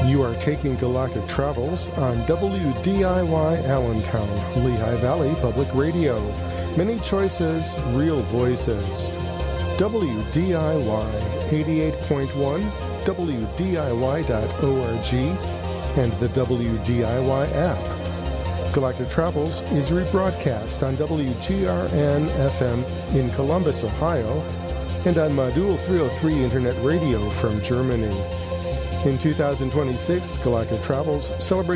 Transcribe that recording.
You are taking Galactic Travels on WDIY Allentown, Lehigh Valley Public Radio. Many choices, real voices. WDIY 88.1, WDIY.org, and the WDIY app. Galactic Travels is rebroadcast on WGRN-FM in Columbus, Ohio, and on Modul 303 Internet Radio from Germany. In 2026, Galactic Travels celebrates